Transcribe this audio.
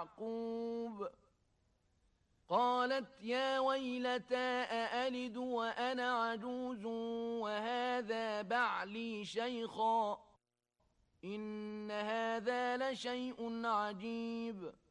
يعقوب قالت يا ويلتى أألد وأنا عجوز وهذا بعلي شيخا إن هذا لشيء عجيب